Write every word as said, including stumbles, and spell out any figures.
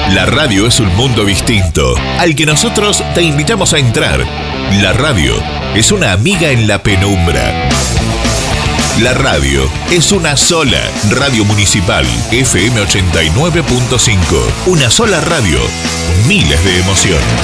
La radio es un mundo distinto, al que nosotros te invitamos a entrar. La radio es una amiga en la penumbra. La radio es una sola. Radio Municipal F M ochenta y nueve punto cinco. Una sola radio. Miles de emociones.